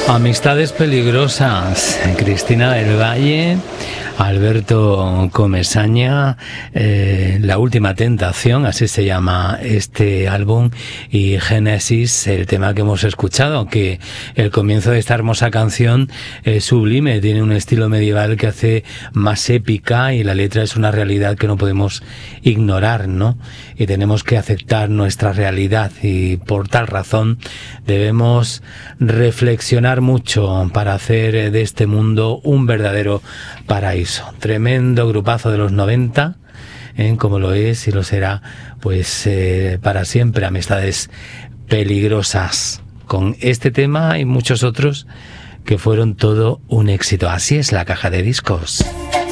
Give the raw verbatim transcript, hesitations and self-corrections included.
Amistades peligrosas, Cristina del Valle, Alberto Comesaña, eh, La última tentación, así se llama este álbum, y Génesis, el tema que hemos escuchado, aunque el comienzo de esta hermosa canción es sublime, tiene un estilo medieval que hace más épica y la letra es una realidad que no podemos ignorar, ¿no? Y tenemos que aceptar nuestra realidad y por tal razón debemos reflexionar mucho para hacer de este mundo un verdadero paraíso. Tremendo grupazo de los noventa, ¿eh? Como lo es y lo será, pues eh, para siempre, Amistades peligrosas. Con este tema y muchos otros que fueron todo un éxito. Así es la caja de discos.